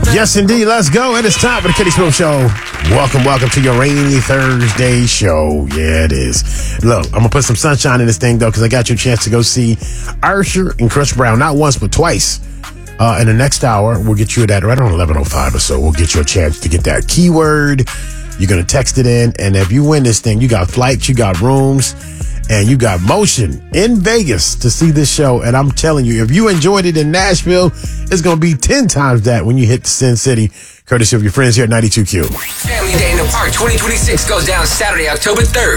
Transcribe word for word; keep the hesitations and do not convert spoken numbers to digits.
Yes, indeed. Let's go. It is time for the Kitty Smoke Show. Welcome, welcome to your rainy Thursday show. Yeah, it is. Look, I'm going to put some sunshine in this thing, though, because I got you a chance to go see Usher and Chris Brown, not once, but twice. Uh, in the next hour, we'll get you that right around eleven oh five or so. We'll get you a chance to get that keyword. You're going to text it in. And if you win this thing, you got flights, you got rooms, and you got motion in Vegas to see this show. And I'm telling you, if you enjoyed it in Nashville, it's going to be ten times that when you hit the Sin City, courtesy of your friends here at ninety-two Q. Family Day in the Park twenty twenty-six goes down Saturday, October third.